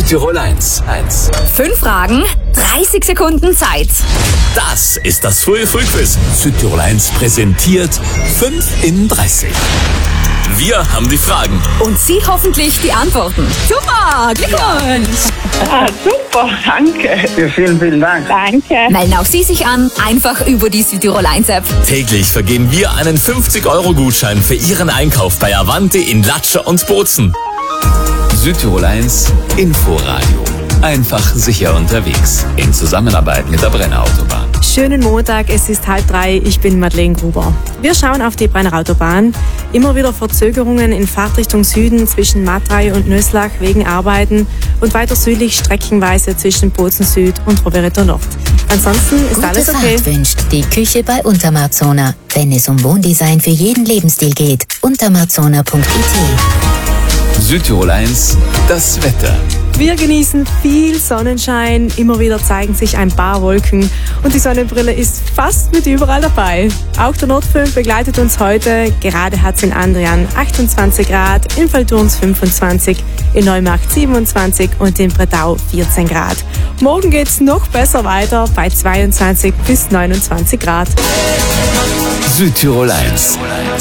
Südtirol 1. 5 Fragen, 30 Sekunden Zeit. Das ist das Frühe-Früh-Quiz. Südtirol 1 präsentiert 5 in 30. Wir haben die Fragen. Und Sie hoffentlich die Antworten. Super, Glückwunsch! Super, danke. Ja, vielen Dank. Danke. Melden auch Sie sich an, einfach über die Südtirol 1 App. Täglich vergeben wir einen 50-Euro-Gutschein für Ihren Einkauf bei Avanti in Latscher und Bozen. Südtirol 1 Inforadio. Einfach sicher unterwegs. In Zusammenarbeit mit der Brenner Autobahn. Schönen Montag, es ist 2:30, ich bin Madeleine Gruber. Wir schauen auf die Brenner Autobahn. Immer wieder Verzögerungen in Fahrtrichtung Süden zwischen Matrei und Nöslach wegen Arbeiten und weiter südlich streckenweise zwischen Bozen Süd und Rovereto Nord. Ansonsten ist Gute alles okay. Fahrt wünscht die Küche bei Untermarzona. Wenn es um Wohndesign für jeden Lebensstil geht, untermarzona.it. Südtirol 1, das Wetter. Wir genießen viel Sonnenschein, immer wieder zeigen sich ein paar Wolken und die Sonnenbrille ist fast mit überall dabei. Auch der Nordföhn begleitet uns heute, gerade hat es in Andrian 28 Grad, in Valturns 25, in Neumarkt 27 und in Bretau 14 Grad. Morgen geht's noch besser weiter bei 22 bis 29 Grad. Südtirol 1.